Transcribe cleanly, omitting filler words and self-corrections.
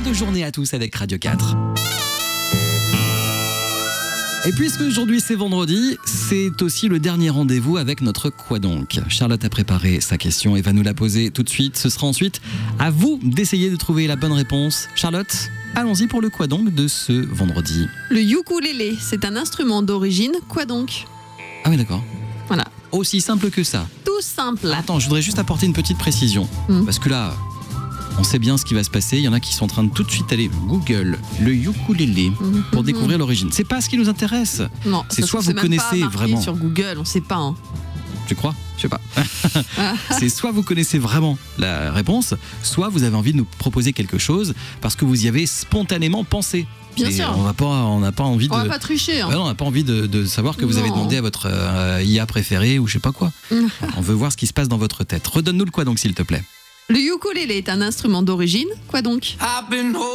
drôle de journée à tous avec Radio 4. Et puisque aujourd'hui c'est vendredi, c'est aussi le dernier rendez-vous avec notre Quoi donc. Charlotte a préparé sa question et va nous la poser tout de suite. Ce sera ensuite à vous d'essayer de trouver la bonne réponse. Charlotte, allons-y pour le Quoi donc de ce vendredi. Le ukulélé, c'est un instrument d'origine quoi donc? Ah oui, d'accord. Voilà, Aussi simple que ça. tout simple. Attends, je voudrais juste apporter une petite précision. Parce que là, on sait bien ce qui va se passer. Il y en a qui sont en train de tout de suite aller Google le ukulélé pour découvrir l'origine. C'est pas ce qui nous intéresse. Non, C'est ça, soit c'est vous même connaissez pas marqué vraiment. sur Google, on sait pas. Hein. Tu crois? Je sais pas. C'est soit vous connaissez vraiment la réponse, soit vous avez envie de nous proposer quelque chose parce que vous y avez spontanément pensé. Bien Et sûr. on n'a pas envie de. On va pas tricher. Hein. Ouais, non, on n'a pas envie de savoir que vous avez Non. demandé à votre IA préférée ou je sais pas quoi. On veut voir ce qui se passe dans votre tête. Redonne-nous le quoi donc s'il te plaît. Le ukulélé est un instrument d'origine quoi donc?